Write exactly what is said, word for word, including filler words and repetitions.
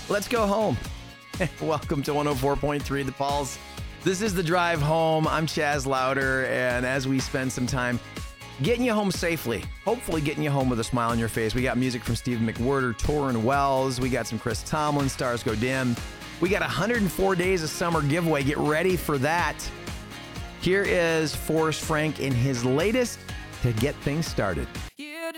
Let's go home. Welcome to one oh four point three The Pulse. This is The Drive Home. I'm Chaz Louder, and as we spend some time getting you home safely, hopefully getting you home with a smile on your face, we got music from Stephen McWhirter, Torrin Wells. We got some Chris Tomlin, Stars Go Dim. We got one hundred four Days of Summer giveaway. Get ready for that. Here is Forrest Frank in his latest to get things started.